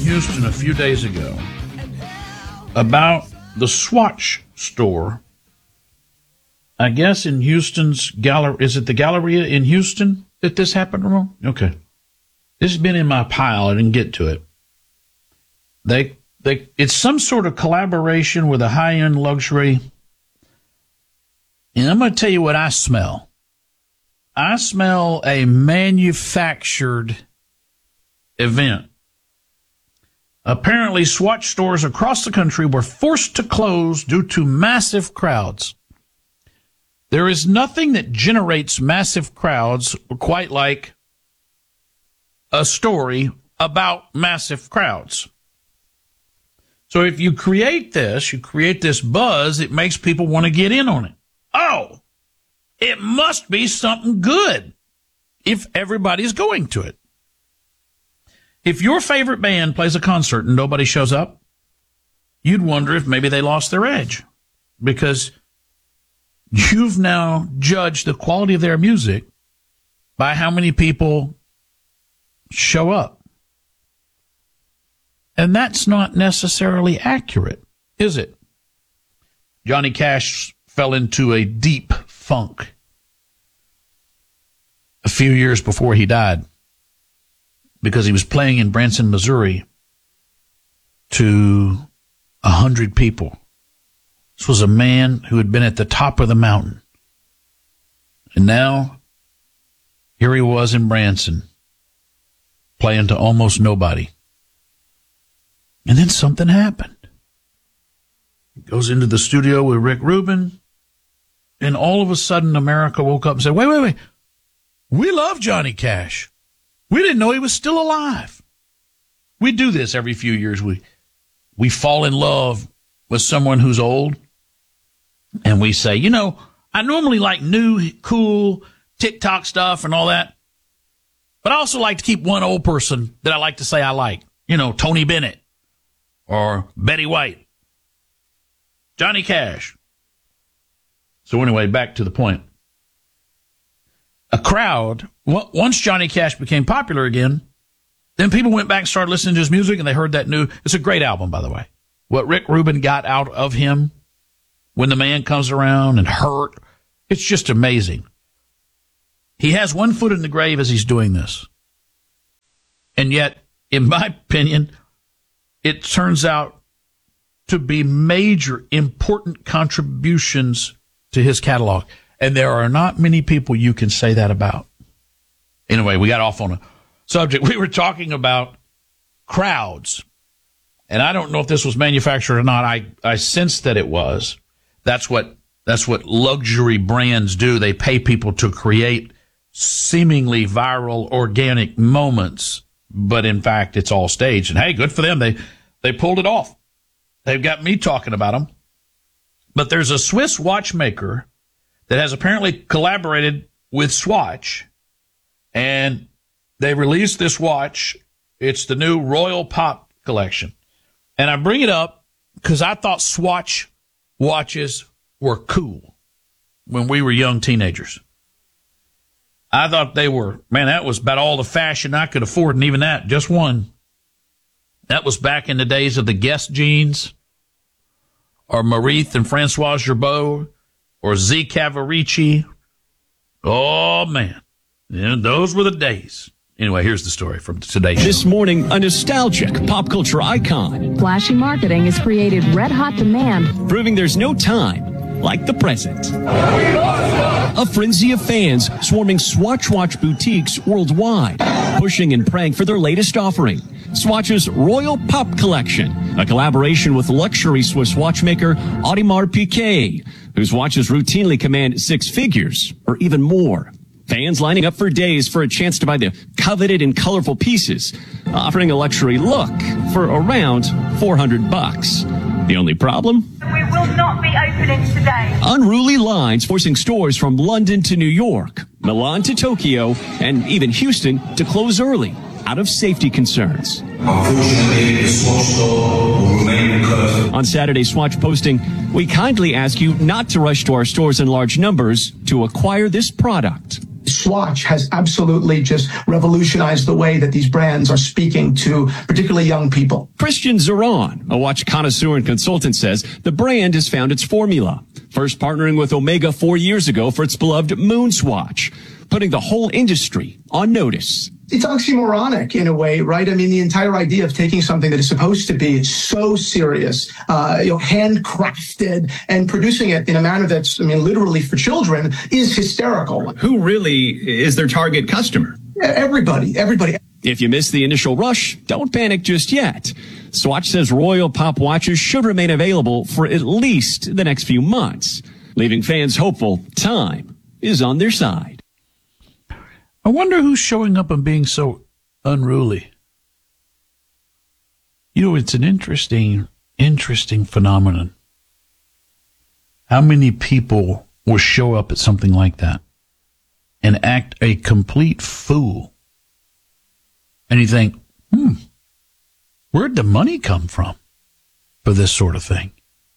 Houston a few days ago about the Swatch store. I guess in Houston's gallery. Is it the Galleria in Houston that this happened, Ramon? Okay. This has been in my pile. I didn't get to it. It's some sort of collaboration with a high-end luxury. And I'm going to tell you what I smell. I smell a manufactured event. Apparently, Swatch stores across the country were forced to close due to massive crowds. There is nothing that generates massive crowds quite like a story about massive crowds. So if you create this buzz, it makes people want to get in on it. Oh, it must be something good if everybody's going to it. If your favorite band plays a concert and nobody shows up, you'd wonder if maybe they lost their edge, because you've now judged the quality of their music by how many people show up. And that's not necessarily accurate, is it? Johnny Cash fell into a deep funk a few years before he died because he was playing in Branson, Missouri to 100 people. This was a man who had been at the top of the mountain. And now, here he was in Branson, playing to almost nobody. And then something happened. He goes into the studio with Rick Rubin, and all of a sudden America woke up and said, wait. We love Johnny Cash. We didn't know he was still alive. We do this every few years. We fall in love with someone who's old, and we say, I normally like new, cool TikTok stuff and all that, but I also like to keep one old person that I like to say I like. Tony Bennett or Betty White. Johnny Cash. So anyway, back to the point. A crowd, once Johnny Cash became popular again, then people went back and started listening to his music, and they heard that it's a great album, by the way. What Rick Rubin got out of him when the man comes around and Hurt, it's just amazing. He has one foot in the grave as he's doing this. And yet, in my opinion, it turns out to be major, important contributions to his catalog. And there are not many people you can say that about. Anyway, we got off on a subject. We were talking about crowds. And I don't know if this was manufactured or not. I sense that it was. That's what luxury brands do. They pay people to create seemingly viral, organic moments. But in fact, it's all staged. And hey, good for them. They pulled it off. They've got me talking about them. But there's a Swiss watchmaker that has apparently collaborated with Swatch, and they released this watch. It's the new Royal Pop collection. And I bring it up because I thought Swatch watches were cool when we were young teenagers. I thought they were, that was about all the fashion I could afford, and even that, just one. That was back in the days of the Guess jeans, or Marith and Francois Gerbeau, or Z Cavaricci. Oh, man. Those were the days. Anyway, here's the story from Today Show. This morning, a nostalgic pop culture icon. Flashy marketing has created red-hot demand, proving there's no time like the present. A frenzy of fans swarming Swatch watch boutiques worldwide, pushing and praying for their latest offering, Swatch's Royal Pop Collection, a collaboration with luxury Swiss watchmaker Audemars Piguet, whose watches routinely command six figures or even more. Fans lining up for days for a chance to buy the coveted and colorful pieces, offering a luxury look for around $400. The only problem? We will not be opening today. Unruly lines forcing stores from London to New York, Milan to Tokyo, and even Houston to close early out of safety concerns. Unfortunately, the Swatch store will remain closed. On Saturday's Swatch posting, we kindly ask you not to rush to our stores in large numbers to acquire this product. Swatch Swatch has absolutely just revolutionized the way that these brands are speaking to particularly young people. Christian Zeron, a watch connoisseur and consultant, says the brand has found its formula, first partnering with Omega 4 years ago for its beloved Moon Swatch, putting the whole industry on notice. It's oxymoronic in a way, right? I mean, the entire idea of taking something that is supposed to be so serious, handcrafted, and producing it in a manner that's, literally for children is hysterical. Who really is their target customer? Everybody. If you miss the initial rush, don't panic just yet. Swatch says Royal Pop watches should remain available for at least the next few months, leaving fans hopeful time is on their side. I wonder who's showing up and being so unruly. It's an interesting phenomenon. How many people will show up at something like that and act a complete fool? And you think, where'd the money come from for this sort of thing?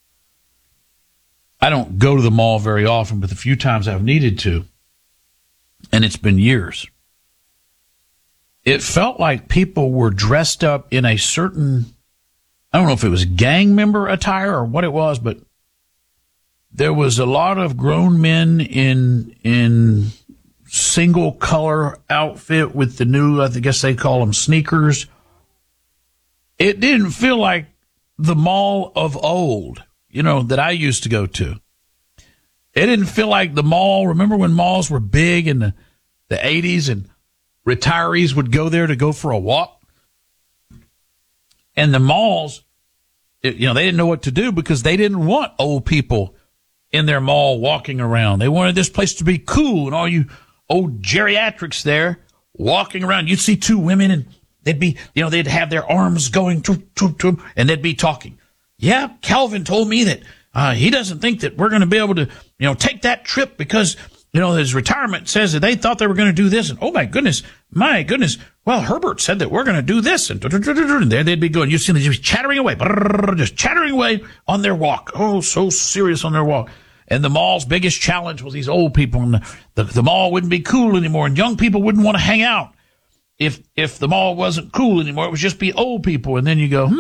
I don't go to the mall very often, but the few times I've needed to, and it's been years, it felt like people were dressed up in a certain, I don't know if it was gang member attire or what it was, but there was a lot of grown men in single color outfit with the new, I guess they call them sneakers. It didn't feel like the mall of old, that I used to go to. It didn't feel like the mall. Remember when malls were big in the 80s and retirees would go there to go for a walk? And the malls, they didn't know what to do because they didn't want old people in their mall walking around. They wanted this place to be cool, and all you old geriatrics there walking around. You'd see two women and they'd be, they'd have their arms going and they'd be talking. Yeah, Calvin told me that he doesn't think that we're going to be able to, take that trip because, his retirement says that they thought they were going to do this. And, oh, my goodness. Well, Herbert said that we're going to do this. And there they'd be going. You see them just chattering away, just chattering away on their walk. Oh, so serious on their walk. And the mall's biggest challenge was these old people. And the mall wouldn't be cool anymore. And young people wouldn't want to hang out if the mall wasn't cool anymore. It would just be old people. And then you go,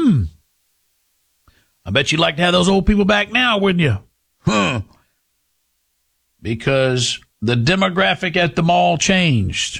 I bet you'd like to have those old people back now, wouldn't you? Because the demographic at the mall changed.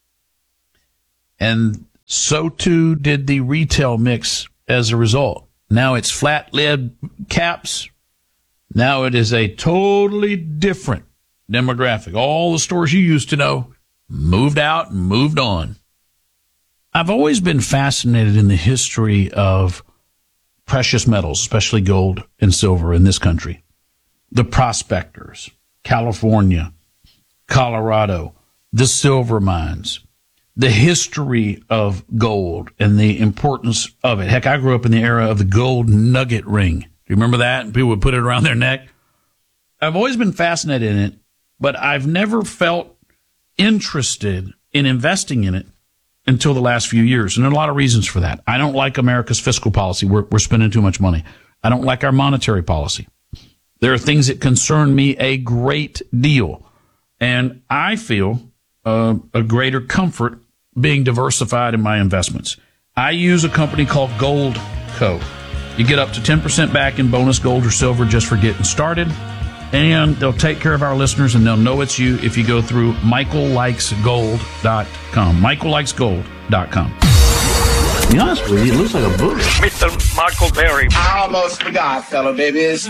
And so too did the retail mix as a result. Now it's flat lid caps. Now it is a totally different demographic. All the stores you used to know moved out and moved on. I've always been fascinated in the history of precious metals, especially gold and silver in this country. The prospectors, California, Colorado, the silver mines, the history of gold and the importance of it. Heck, I grew up in the era of the gold nugget ring. Do you remember that? People would put it around their neck. I've always been fascinated in it, but I've never felt interested in investing in it until the last few years. And there are a lot of reasons for that. I don't like America's fiscal policy. We're spending too much money. I don't like our monetary policy. There are things that concern me a great deal. And I feel a greater comfort being diversified in my investments. I use a company called Goldco. You get up to 10% back in bonus gold or silver just for getting started. And they'll take care of our listeners, and they'll know it's you if you go through michaellikesgold.com. michaellikesgold.com. To be honest with you, it looks like a boot. Mr. Michael Berry. I almost forgot, fellow babies.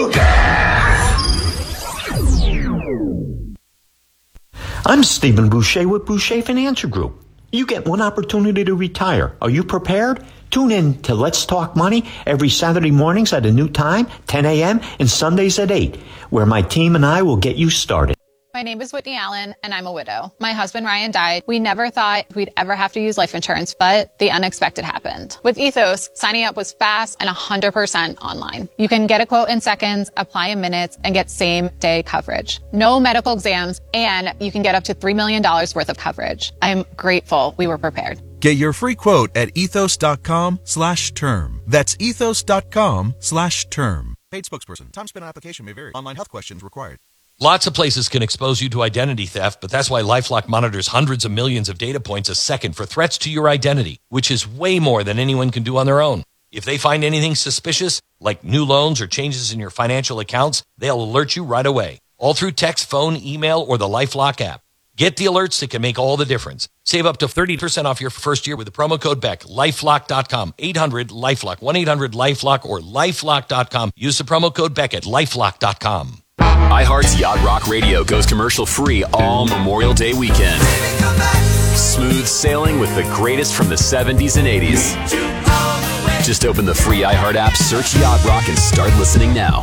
I'm Stephen Boucher with Boucher Financial Group. You get one opportunity to retire. Are you prepared? Tune in to Let's Talk Money every Saturday mornings at a new time, 10 a.m., and Sundays at 8, where my team and I will get you started. My name is Whitney Allen, and I'm a widow. My husband, Ryan, died. We never thought we'd ever have to use life insurance, but the unexpected happened. With Ethos, signing up was fast and 100% online. You can get a quote in seconds, apply in minutes, and get same-day coverage. No medical exams, and you can get up to $3 million worth of coverage. I'm grateful we were prepared. Get your free quote at ethos.com/term. That's ethos.com/term. Paid spokesperson. Time spent on application may vary. Online health questions required. Lots of places can expose you to identity theft, but that's why LifeLock monitors hundreds of millions of data points a second for threats to your identity, which is way more than anyone can do on their own. If they find anything suspicious, like new loans or changes in your financial accounts, they'll alert you right away, all through text, phone, email, or the LifeLock app. Get the alerts that can make all the difference. Save up to 30% off your first year with the promo code BECK. LifeLock.com, 800-LifeLock, 1-800-LifeLock, or LifeLock.com. Use the promo code BECK at LifeLock.com. iHeart's Yacht Rock Radio goes commercial-free all Memorial Day weekend. Smooth sailing with the greatest from the 70s and 80s. Just open the free iHeart app, search Yacht Rock, and start listening now.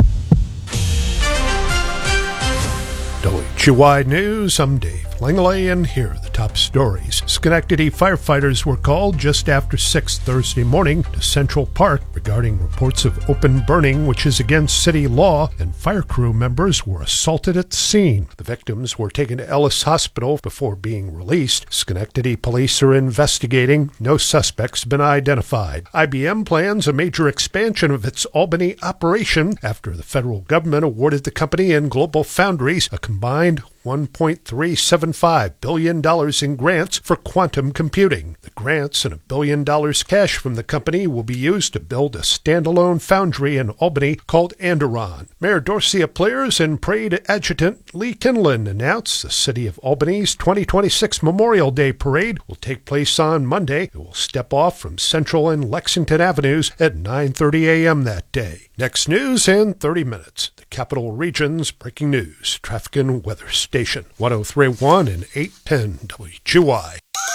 WGY News, I'm Dave Langley, and here are the top stories. Schenectady firefighters were called just after 6 Thursday morning to Central Park regarding reports of open burning, which is against city law, and fire crew members were assaulted at the scene. The victims were taken to Ellis Hospital before being released. Schenectady police are investigating. No suspects have been identified. IBM plans a major expansion of its Albany operation after the federal government awarded the company and GlobalFoundries a combined $1.375 billion in grants for quantum computing. The grants and $1 billion cash from the company will be used to build a standalone foundry in Albany called Anderon. Mayor Dorcia Pliers and Parade Adjutant Lee Kinlan announced the City of Albany's 2026 Memorial Day Parade will take place on Monday. It will step off from Central and Lexington Avenues at 9:30 a.m. that day. Next news in 30 minutes. The Capital Region's breaking news. Traffic and weather station 103.1 and 810 WGY.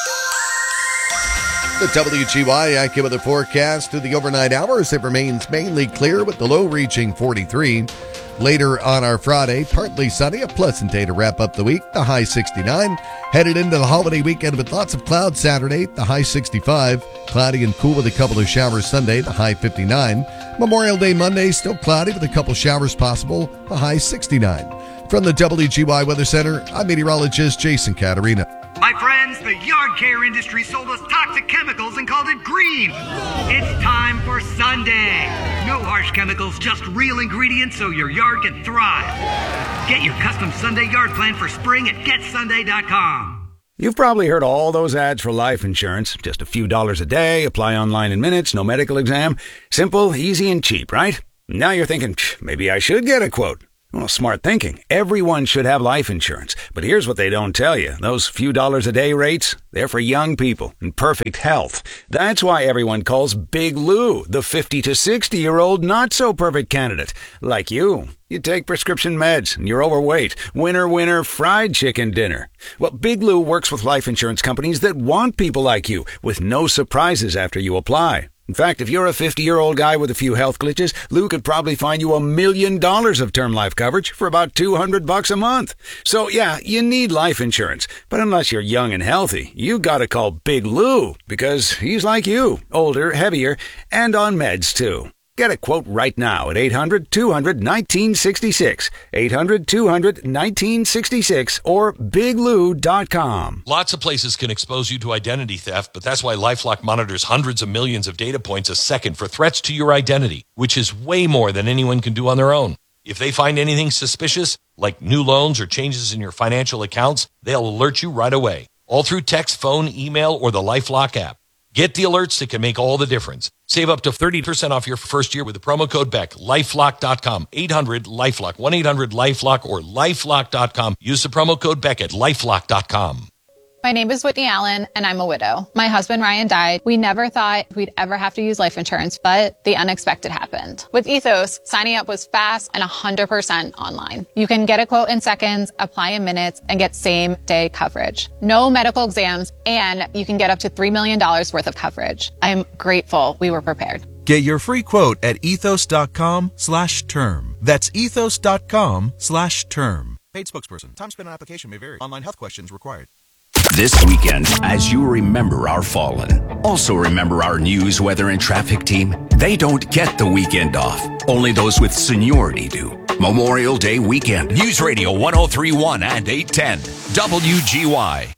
The WGY AccuWeather forecast through the overnight hours. It remains mainly clear with the low reaching 43. Later on our Friday, partly sunny, a pleasant day to wrap up the week, the high 69. Headed into the holiday weekend with lots of clouds Saturday, the high 65. Cloudy and cool with a couple of showers Sunday, the high 59. Memorial Day Monday, still cloudy with a couple showers possible, the high 69. From the WGY Weather Center, I'm meteorologist Jason Caterina. My friends, the yard care industry sold us toxic chemicals and called it green. It's time for Sunday. No harsh chemicals, just real ingredients so your yard can thrive. Get your custom Sunday yard plan for spring at GetSunday.com. You've probably heard all those ads for life insurance. Just a few dollars a day, apply online in minutes, no medical exam. Simple, easy, and cheap, right? Now you're thinking, maybe I should get a quote. Well, smart thinking. Everyone should have life insurance. But here's what they don't tell you. Those few dollars a day rates, they're for young people in perfect health. That's why everyone calls Big Lou the 50 to 60-year-old not-so-perfect candidate. Like you. You take prescription meds and you're overweight. Winner, winner, fried chicken dinner. Well, Big Lou works with life insurance companies that want people like you with no surprises after you apply. In fact, if you're a 50-year-old guy with a few health glitches, Lou could probably find you $1 million of term life coverage for about $200 a month. So yeah, you need life insurance. But unless you're young and healthy, you gotta call Big Lou because he's like you, older, heavier, and on meds too. Get a quote right now at 800-200-1966, 800-200-1966, or biglou.com. Lots of places can expose you to identity theft, but that's why LifeLock monitors hundreds of millions of data points a second for threats to your identity, which is way more than anyone can do on their own. If they find anything suspicious, like new loans or changes in your financial accounts, they'll alert you right away, all through text, phone, email, or the LifeLock app. Get the alerts that can make all the difference. Save up to 30% off your first year with the promo code BECK. LifeLock.com, 800-LifeLock, 1-800-LifeLock, or LifeLock.com. Use the promo code BECK at LifeLock.com. My name is Whitney Allen, and I'm a widow. My husband, Ryan, died. We never thought we'd ever have to use life insurance, but the unexpected happened. With Ethos, signing up was fast and 100% online. You can get a quote in seconds, apply in minutes, and get same-day coverage. No medical exams, and you can get up to $3 million worth of coverage. I'm grateful we were prepared. Get your free quote at ethos.com/term. That's ethos.com/term. Paid spokesperson. Time spent on application may vary. Online health questions required. This weekend, as you remember our fallen, also remember our news, weather, and traffic team. They don't get the weekend off. Only those with seniority do. Memorial Day weekend. News Radio 103.1 and 810. WGY.